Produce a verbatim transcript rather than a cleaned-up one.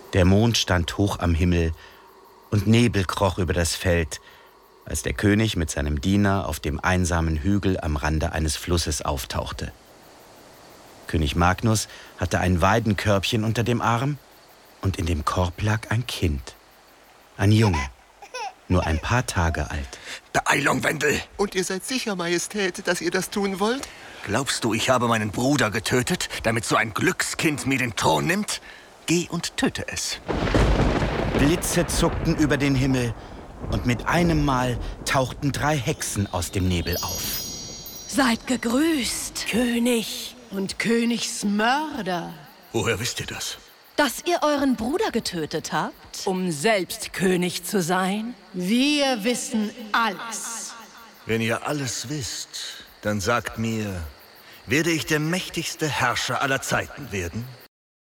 Der Mond stand hoch am Himmel und Nebel kroch über das Feld, als der König mit seinem Diener auf dem einsamen Hügel am Rande eines Flusses auftauchte. König Magnus hatte ein Weidenkörbchen unter dem Arm und in dem Korb lag ein Kind, ein Junge, nur ein paar Tage alt. Beeilung, Wendel! Und ihr seid sicher, Majestät, dass ihr das tun wollt? Glaubst du, ich habe meinen Bruder getötet, damit so ein Glückskind mir den Thron nimmt? Geh und töte es. Blitze zuckten über den Himmel und mit einem Mal tauchten drei Hexen aus dem Nebel auf. Seid gegrüßt, König und Königsmörder. Woher wisst ihr das? Dass ihr euren Bruder getötet habt, um selbst König zu sein? Wir wissen alles. Wenn ihr alles wisst, dann sagt mir, werde ich der mächtigste Herrscher aller Zeiten werden?